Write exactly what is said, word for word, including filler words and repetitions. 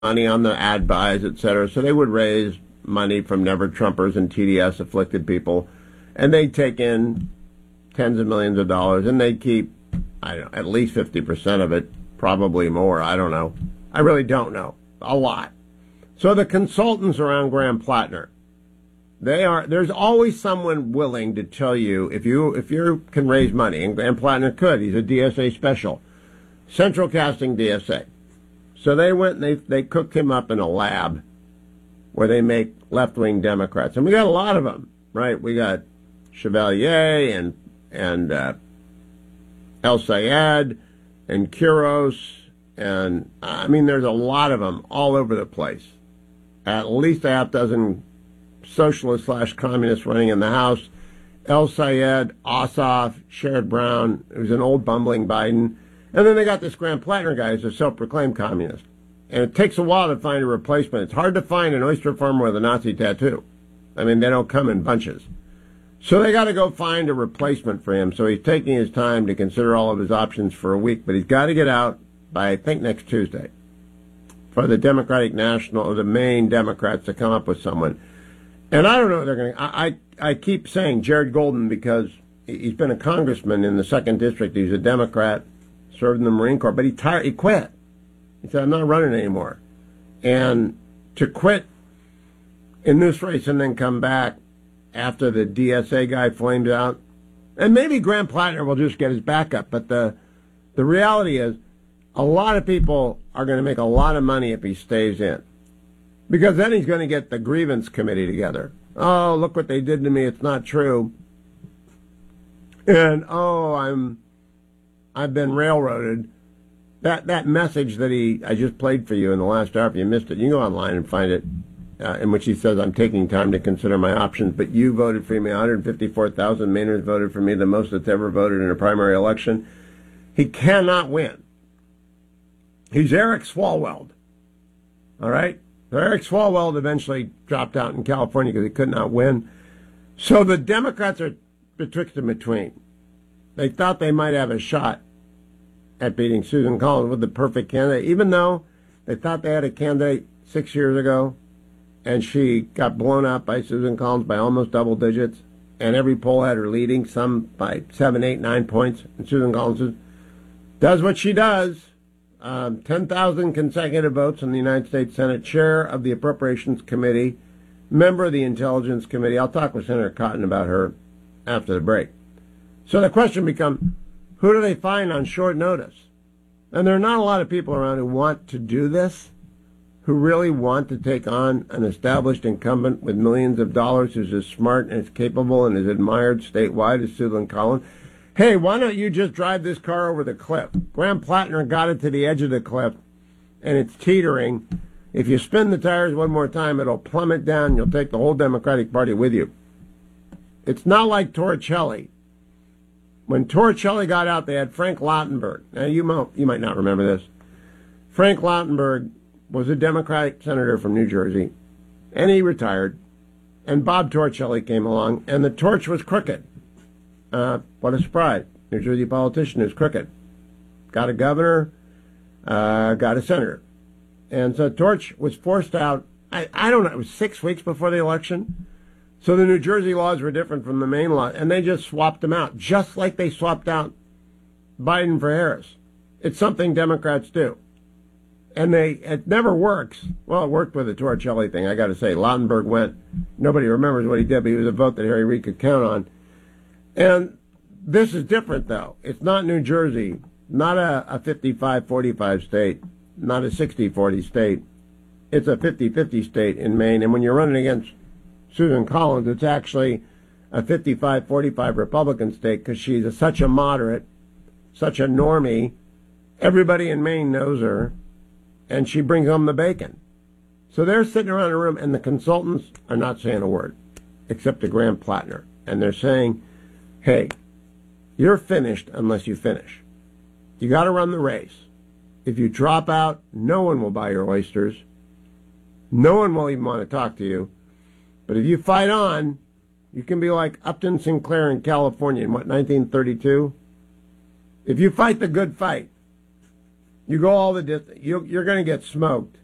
money on the ad buys, et cetera. So they would raise money from Never Trumpers and T D S afflicted people, and they'd take in tens of millions of dollars, and they'd keep, I don't know, at least fifty percent of it, probably more. I don't know. I really don't know. A lot. So the consultants around Graham Plattner, they are, there's always someone willing to tell you if you if you can raise money, and Graham Plattner could. He's a D S A special. Central Casting D S A. So they went and they, they cooked him up in a lab where they make left-wing Democrats. And we got a lot of them, right? We got Chevalier and, and uh, El Sayed and Quiros. And, I mean, there's a lot of them all over the place. At least a half dozen socialists slash communists running in the House. El Sayed, Ossoff, Sherrod Brown, who's an old bumbling Biden. And then they got this Graham Plattner guy who's a self-proclaimed communist. And it takes a while to find a replacement. It's hard to find an oyster farmer with a Nazi tattoo. I mean, they don't come in bunches. So they got to go find a replacement for him. So he's taking his time to consider all of his options for a week. But he's got to get out by, I think, next Tuesday for the Democratic National, or the main Democrats to come up with someone. And I don't know if they're going to... I, I keep saying Jared Golden because he's been a congressman in the second district. He's a Democrat, served in the Marine Corps, but he tired, he quit. He said, I'm not running anymore. And to quit in this race and then come back after the D S A guy flames out, and maybe Graham Plattner will just get his backup, but the the reality is a lot of people are going to make a lot of money if he stays in. Because then he's going to get the grievance committee together. Oh, look what they did to me. It's not true. And, oh, I'm... I've been railroaded. That that message that he I just played for you in the last hour, if you missed it, you can go online and find it, uh, in which he says, I'm taking time to consider my options, but you voted for me. one hundred fifty-four thousand Mainers voted for me, the most that's ever voted in a primary election. He cannot win. He's Eric Swalwell. All right? So Eric Swalwell eventually dropped out in California because he could not win. So the Democrats are betwixt and between. They thought they might have a shot at beating Susan Collins with the perfect candidate, even though they thought they had a candidate six years ago, and she got blown out by Susan Collins by almost double digits, and every poll had her leading, some by seven, eight, nine points, and Susan Collins does what she does. Um, ten thousand consecutive votes in the United States Senate, chair of the Appropriations Committee, member of the Intelligence Committee. I'll talk with Senator Cotton about her after the break. So the question becomes, who do they find on short notice? And there are not a lot of people around who want to do this, who really want to take on an established incumbent with millions of dollars who's as smart and as capable and as admired statewide as Susan Collins. Hey, why don't you just drive this car over the cliff? Graham Plattner got it to the edge of the cliff, and it's teetering. If you spin the tires one more time, it'll plummet down. You'll take the whole Democratic Party with you. It's not like Torricelli. When Torricelli got out, they had Frank Lautenberg. Now, you might, you might not remember this. Frank Lautenberg was a Democratic senator from New Jersey, and he retired. And Bob Torricelli came along, and the torch was crooked. Uh, what a surprise. New Jersey politician is crooked. Got a governor, uh, got a senator. And so Torch was forced out, I, I don't know, it was six weeks before the election. So the New Jersey laws were different from the Maine law, and they just swapped them out, just like they swapped out Biden for Harris. It's something Democrats do. And they it never works. Well, it worked with the Torricelli thing, I got to say. Lautenberg went. Nobody remembers what he did, but he was a vote that Harry Reid could count on. And this is different, though. It's not New Jersey, not a, a fifty-five forty-five state, not a sixty forty state. It's a fifty fifty state in Maine. And when you're running against Susan Collins, it's actually a fifty-five forty-five Republican state because she's a, such a moderate, such a normie. Everybody in Maine knows her, and she brings home the bacon. So they're sitting around a room, and the consultants are not saying a word, except to Graham Plattner. And they're saying, hey, you're finished unless you finish. You got to run the race. If you drop out, no one will buy your oysters. No one will even want to talk to you. But if you fight on, you can be like Upton Sinclair in California in, what, nineteen thirty-two? If you fight the good fight, you go all the distance, you, you're going to get smoked.